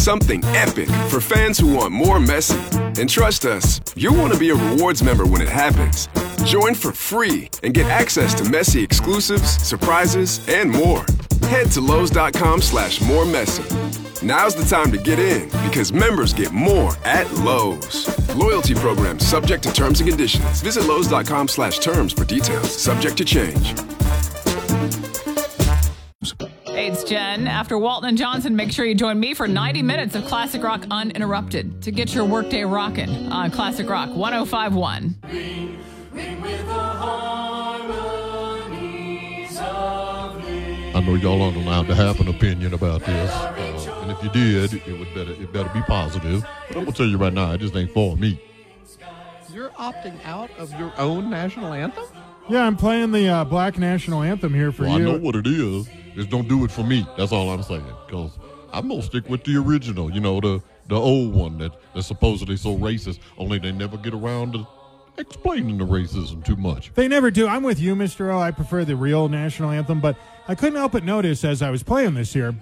Something epic for fans who want more Messi. And trust us, you'll want to be a rewards member when it happens. Join for free and get access to Messi exclusives, surprises, and more. Head to Lowe's.com/moremessi. Now's the time to get in because members get more at Lowe's. Loyalty program subject to terms and conditions. Visit Lowe's.com/terms for details. Subject to change. Hey, it's Jen. After Walton and Johnson, make sure you join me for 90 minutes of Classic Rock Uninterrupted to get your workday rocking on Classic Rock 105.1. Ring with the harmonies of living. I know y'all aren't allowed to have an opinion about this, and if you did, it better be positive. But I'm gonna tell you right now, it just ain't for me. You're opting out of your own national anthem? Yeah, I'm playing the Black National Anthem here for you. I know what it is. Just don't do it for me. That's all I'm saying. Because I'm going to stick with the original, the old one that's supposedly so racist, only they never get around to explaining the racism too much. They never do. I'm with you, Mr. O. I prefer the real national anthem, but I couldn't help but notice as I was playing this here,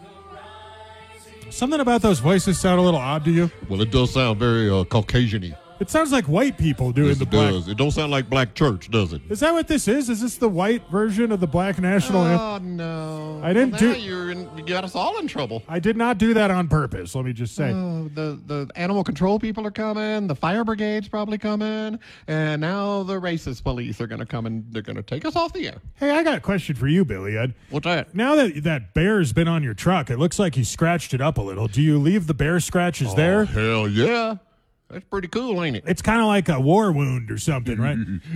something about those voices sound a little odd to you. Well, it does sound very Caucasian-y. It sounds like white people doing the black. It don't sound like Black Church, does it? Is that what this is? Is this the white version of the Black National Anthem? Oh, no. I didn't do. You got us all in trouble. I did not do that on purpose, let me just say. The animal control people are coming. The fire brigade's probably coming. And now the racist police are going to come and they're going to take us off the air. Hey, I got a question for you, Billy Ed. What's that? Now that bear's been on your truck, it looks like he scratched it up a little. Do you leave the bear scratches there? Hell yeah. That's pretty cool, ain't it? It's kind of like a war wound or something, right?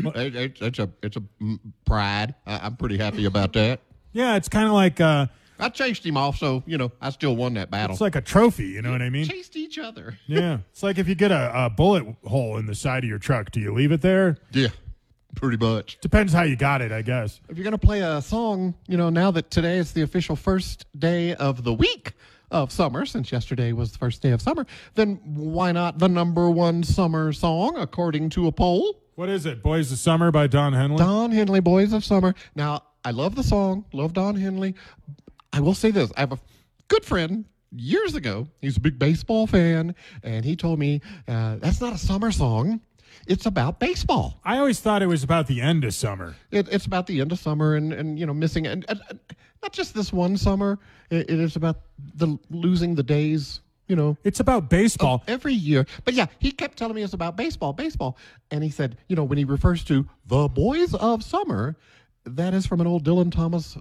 It's a pride. I'm pretty happy about that. Yeah, it's kind of like I chased him off, so I still won that battle. It's like a trophy, you know what I mean? Chased each other. Yeah, it's like if you get a bullet hole in the side of your truck, do you leave it there? Yeah, pretty much. Depends how you got it, I guess. If you're gonna play a song, now that today is the official first day of the week of summer, since yesterday was the first day of summer, then why not the number one summer song according to a poll? What is it? Boys of Summer by Don Henley? Don Henley, Boys of Summer. Now, I love the song, love Don Henley. I will say this. I have a good friend years ago. He's a big baseball fan, and he told me that's not a summer song. It's about baseball. I always thought it was about the end of summer. It's about the end of summer and missing and not just this one summer. It is about the losing the days. It's about baseball every year. But yeah, he kept telling me it's about baseball. And he said, when he refers to the Boys of Summer, that is from an old Dylan Thomas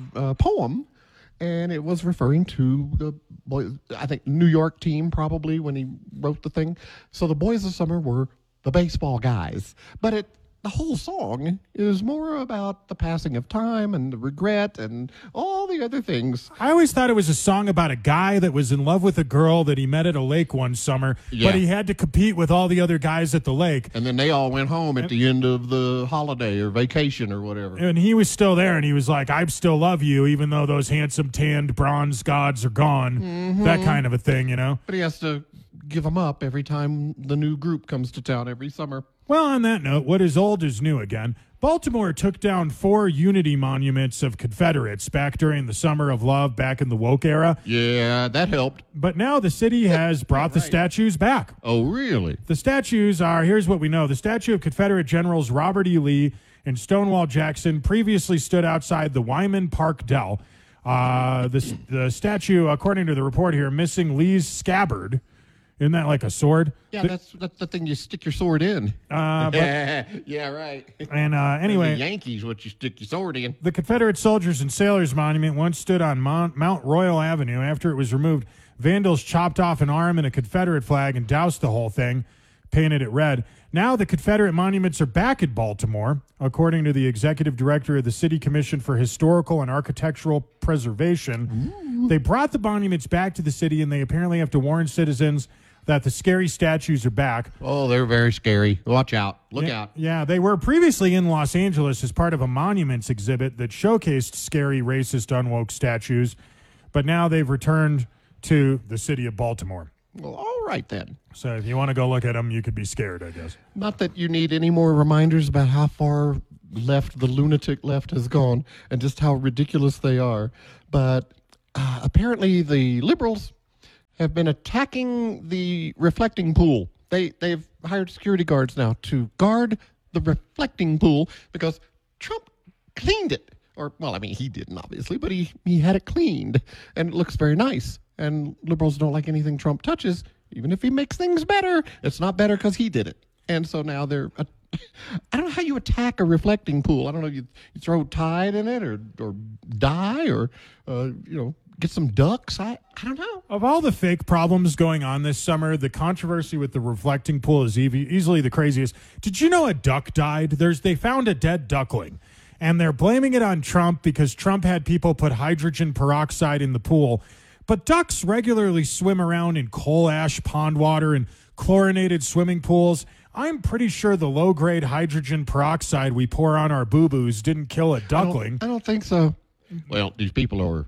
poem. And it was referring to the boys, I think New York team probably when he wrote the thing. So the Boys of Summer were the baseball guys. But the whole song is more about the passing of time and the regret and all the other things. I always thought it was a song about a guy that was in love with a girl that he met at a lake one summer, but he had to compete with all the other guys at the lake. And then they all went home at the end of the holiday or vacation or whatever. And he was still there, and he was like, I still love you, even though those handsome tanned bronze gods are gone. Mm-hmm. That kind of a thing, But he has to give them up every time the new group comes to town every summer. Well, on that note, what is old is new again. Baltimore took down 4 unity monuments of Confederates back during the Summer of Love back in the woke era. Yeah, that helped. But now the city has brought the statues back. Oh, really? The statues are, here's what we know. The statue of Confederate Generals Robert E. Lee and Stonewall Jackson previously stood outside the Wyman Park Dell. The statue, according to the report here, missing Lee's scabbard. Isn't that like a sword? Yeah, that's the thing you stick your sword in. Yeah, right. And anyway, the Yankees, what you stick your sword in. The Confederate Soldiers and Sailors Monument once stood on Mount Royal Avenue. After it was removed, vandals chopped off an arm and a Confederate flag and doused the whole thing, painted it red. Now the Confederate monuments are back at Baltimore, according to the executive director of the City Commission for Historical and Architectural Preservation. Ooh. They brought the monuments back to the city, and they apparently have to warn citizens that the scary statues are back. Oh, they're very scary. Watch out. Look out. Yeah, they were previously in Los Angeles as part of a monuments exhibit that showcased scary, racist, unwoke statues, but now they've returned to the city of Baltimore. Well, all right then. So if you want to go look at them, you could be scared, I guess. Not that you need any more reminders about how far left the lunatic left has gone and just how ridiculous they are, but apparently the liberals have been attacking the reflecting pool. They've hired security guards now to guard the reflecting pool because Trump cleaned it. Or, well, I mean, he didn't, obviously, but he had it cleaned, and it looks very nice. And liberals don't like anything Trump touches, even if he makes things better. It's not better because he did it. And so now they're... I don't know how you attack a reflecting pool. I don't know. You throw Tide in it or dye or, get some ducks. I don't know. Of all the fake problems going on this summer, the controversy with the reflecting pool is easily the craziest. Did you know a duck died? They found a dead duckling, and they're blaming it on Trump because Trump had people put hydrogen peroxide in the pool. But ducks regularly swim around in coal ash pond water and chlorinated swimming pools. I'm pretty sure the low-grade hydrogen peroxide we pour on our boo-boos didn't kill a duckling. I don't think so. Well, these people are,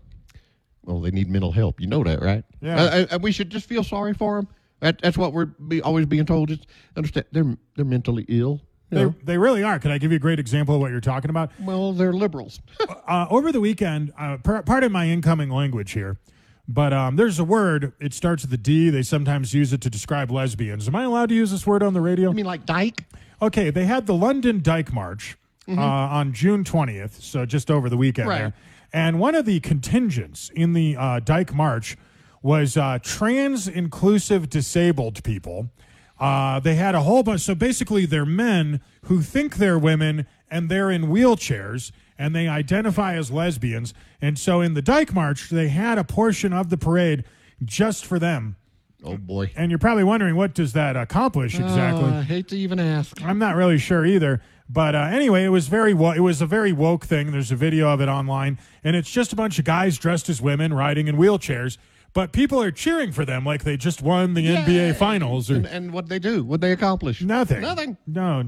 they need mental help. You know that, right? Yeah. We should just feel sorry for them. That's what we're always being told. Just understand they're mentally ill. They really are. Can I give you a great example of what you're talking about? Well, they're liberals. Over the weekend, pardon my incoming language here, but there's a word. It starts with a D. They sometimes use it to describe lesbians. Am I allowed to use this word on the radio? You mean like dyke? Okay, they had the London Dyke March on June 20th, so just over the weekend there. And one of the contingents in the Dyke March was trans-inclusive disabled people. They had a whole bunch. So basically, they're men who think they're women, and they're in wheelchairs, and they identify as lesbians. And so in the Dyke March, they had a portion of the parade just for them. Oh, boy. And you're probably wondering, what does that accomplish exactly? I hate to even ask. I'm not really sure either. But anyway, it was a very woke thing. There's a video of it online, and it's just a bunch of guys dressed as women riding in wheelchairs. But people are cheering for them like they just won the NBA Finals. And what'd they do? What'd they accomplish? Nothing. No.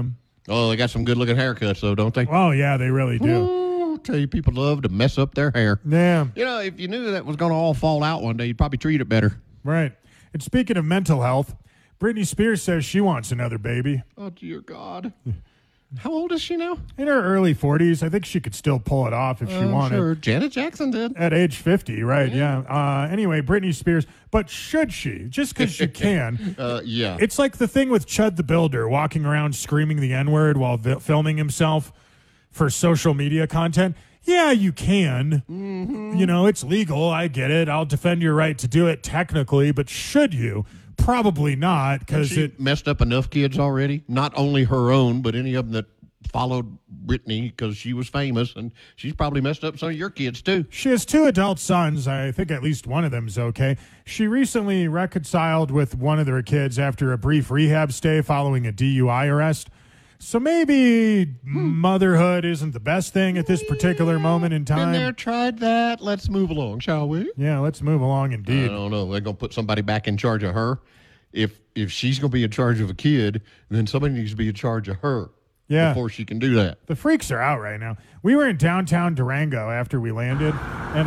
Oh, they got some good-looking haircuts, though, don't they? Oh, yeah, they really do. Ooh, tell you, people love to mess up their hair. Yeah. If you knew that was going to all fall out one day, you'd probably treat it better. Right. And speaking of mental health, Britney Spears says she wants another baby. Oh, dear God. How old is she now? In her early 40s. I think she could still pull it off if she wanted. Sure. Janet Jackson did. At age 50, right, yeah. Anyway, Britney Spears. But should she? Just because she can. Yeah. It's like the thing with Chud the Builder walking around screaming the N-word while filming himself for social media content. Yeah, you can. Mm-hmm. It's legal. I get it. I'll defend your right to do it technically. But should you? Probably not, because it messed up enough kids already. Not only her own, but any of them that followed Britney because she was famous, and she's probably messed up some of your kids too. She has 2 adult sons. I think at least one of them's okay. She recently reconciled with one of their kids after a brief rehab stay following a DUI arrest. So maybe motherhood isn't the best thing at this particular moment in time. Been there, tried that. Let's move along, shall we? Yeah, let's move along indeed. I don't know. They're going to put somebody back in charge of her. If she's going to be in charge of a kid, then somebody needs to be in charge of her before she can do that. The freaks are out right now. We were in downtown Durango after we landed, and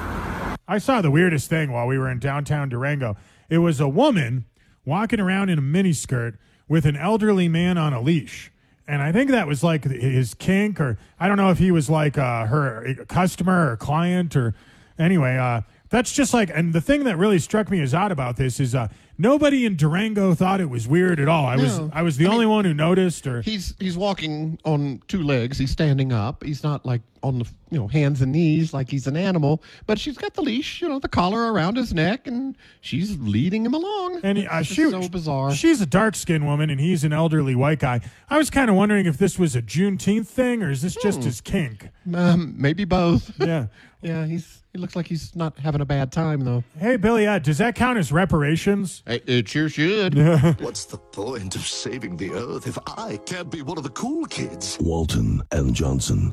I saw the weirdest thing while we were in downtown Durango. It was a woman walking around in a miniskirt with an elderly man on a leash. And I think that was like his kink, or I don't know if he was like her customer or client, or anyway, that's just like, and the thing that really struck me as odd about this is nobody in Durango thought it was weird at all. I was the only one who noticed. Or he's walking on 2 legs. He's standing up. He's not like on the hands and knees like he's an animal. But she's got the leash, the collar around his neck, and she's leading him along. And it's so bizarre. She's a dark-skinned woman, and he's an elderly white guy. I was kind of wondering if this was a Juneteenth thing, or is this just his kink? Maybe both. Yeah. Yeah, he looks like he's not having a bad time, though. Hey, Billy, does that count as reparations? It sure should. What's the point of saving the earth if I can't be one of the cool kids? Walton and Johnson.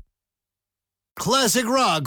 Classic Rock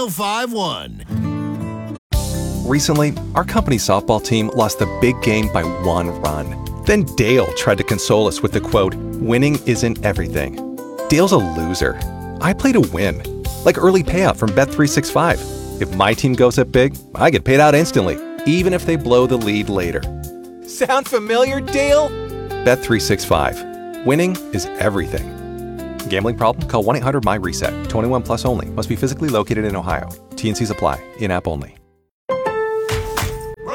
105.1. Recently, our company softball team lost the big game by 1 run. Then Dale tried to console us with the quote, "Winning isn't everything." Dale's a loser. I play to win. Like early payout from Bet365. If my team goes up big, I get paid out instantly, even if they blow the lead later. Sound familiar, Dale? Bet365. Winning is everything. Gambling problem? Call 1-800-MY-RESET. 21 plus only. Must be physically located in Ohio. T&Cs apply. In-app only.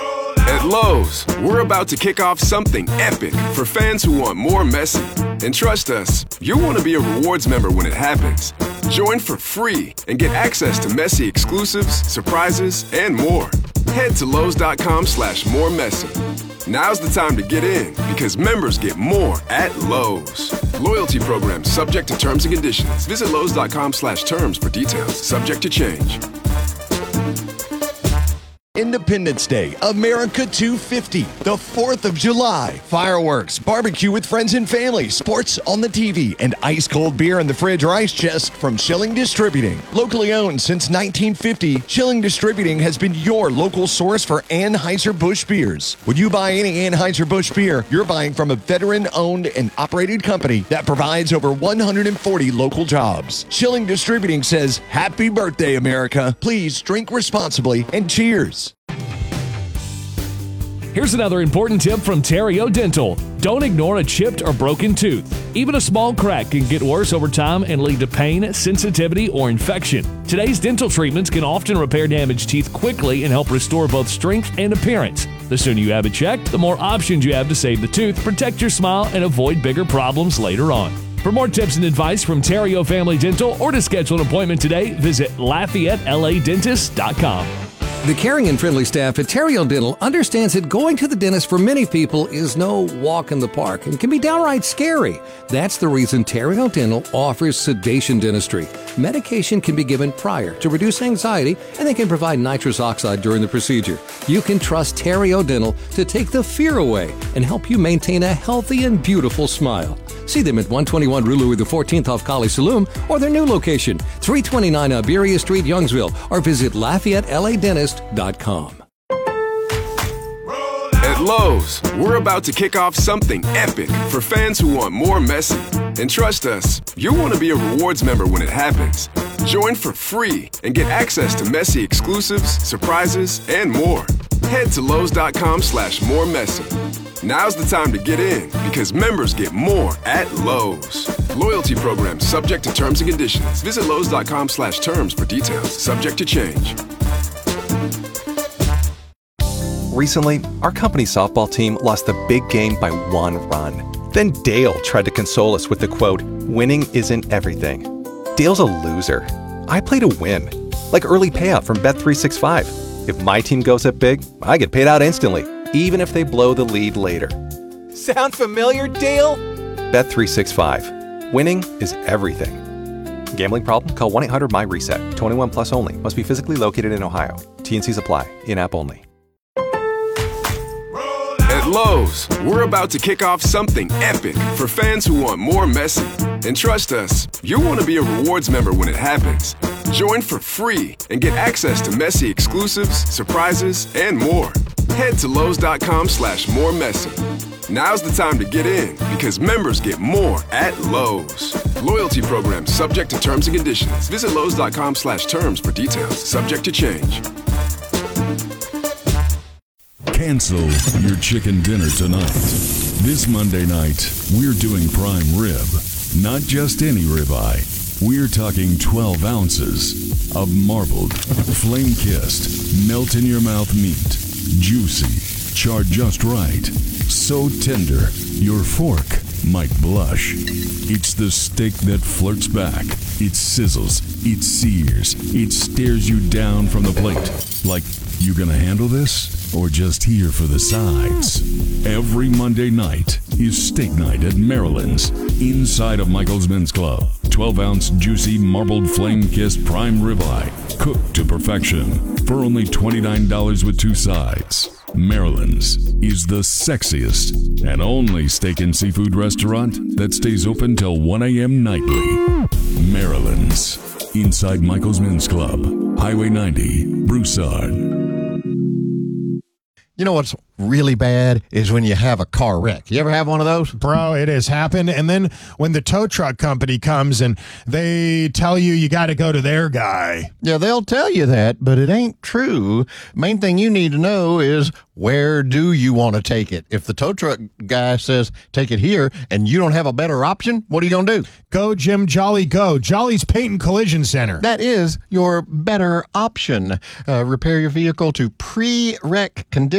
At Lowe's, we're about to kick off something epic for fans who want more messy. And trust us, you'll want to be a rewards member when it happens. Join for free and get access to messy exclusives, surprises, and more. Head to Lowe's.com/more messy. Now's the time to get in because members get more at Lowe's. Loyalty program subject to terms and conditions. Visit Lowe's.com/terms for details. Subject to change. Independence Day, America 250, the 4th of July. Fireworks, barbecue with friends and family, sports on the TV, and ice-cold beer in the fridge or ice chest from Schilling Distributing. Locally owned since 1950, Schilling Distributing has been your local source for Anheuser-Busch beers. When you buy any Anheuser-Busch beer, you're buying from a veteran-owned and operated company that provides over 140 local jobs. Schilling Distributing says, Happy birthday, America. Please drink responsibly and cheers. Here's another important tip from Terrio Dental. Don't ignore a chipped or broken tooth. Even a small crack can get worse over time and lead to pain, sensitivity, or infection. Today's dental treatments can often repair damaged teeth quickly and help restore both strength and appearance. The sooner you have it checked, the more options you have to save the tooth, protect your smile, and avoid bigger problems later on. For more tips and advice from Terrio Family Dental or to schedule an appointment today, visit LafayetteLADentist.com. The caring and friendly staff at Terrio Dental understands that going to the dentist for many people is no walk in the park and can be downright scary. That's the reason Terrio Dental offers sedation dentistry. Medication can be given prior to reduce anxiety, and they can provide nitrous oxide during the procedure. You can trust Terrio Dental to take the fear away and help you maintain a healthy and beautiful smile. See them at 121 Rue Louis XIV off College Saloon or their new location, 329 Iberia Street, Youngsville, or visit LafayetteLADentist.com. At Lowe's, we're about to kick off something epic for fans who want more messy. And trust us, you'll want to be a rewards member when it happens. Join for free and get access to messy exclusives, surprises, and more. Head to Lowe's.com/more messy. Now's the time to get in because members get more at Lowe's. Loyalty program subject to terms and conditions. Visit Lowe's.com/terms for details. Subject to change. Recently, our company softball team lost the big game by 1 run. Then Dale tried to console us with the quote, "Winning isn't everything." Dale's a loser. I play to win, like early payout from Bet365. If my team goes up big, I get paid out instantly, even if they blow the lead later. Sound familiar, Dale? Bet365. Winning is everything. Gambling problem? Call 1-800-MY-RESET. 21 plus only. Must be physically located in Ohio. T&Cs apply. In-app only. At Lowe's, we're about to kick off something epic for fans who want more messy. And trust us, you'll want to be a rewards member when it happens. Join for free and get access to messy exclusives, surprises, and more. Head to Lowe's.com/more messy. Now's the time to get in because members get more at Lowe's. Loyalty program subject to terms and conditions. Visit Lowe's.com/terms for details. Subject to change. Cancel your chicken dinner tonight. This Monday night, we're doing prime rib. Not just any ribeye. We're talking 12 ounces of marbled, flame-kissed, melt-in-your-mouth meat. Juicy, charred just right. So tender, your fork might blush. It's the steak that flirts back. It sizzles, it sears, it stares you down from the plate. Like, you gonna handle this? Or just here for the sides? Every Monday night is steak night at Maryland's, inside of Michael's Men's Club. 12-ounce juicy marbled flame-kissed prime ribeye, cooked to perfection for only $29 with 2 sides. Maryland's is the sexiest and only steak and seafood restaurant that stays open till 1 a.m. nightly. Maryland's, inside Michael's Men's Club, Highway 90, Broussard. You know what's really bad is when you have a car wreck. You ever have one of those? Bro, it has happened. And then when the tow truck company comes and they tell you got to go to their guy. Yeah, they'll tell you that, but it ain't true. Main thing you need to know is, where do you want to take it? If the tow truck guy says take it here and you don't have a better option, what are you going to do? Go, Jim Jolly, go. Jolly's Paint and Collision Center. That is your better option. Repair your vehicle to pre-wreck condition.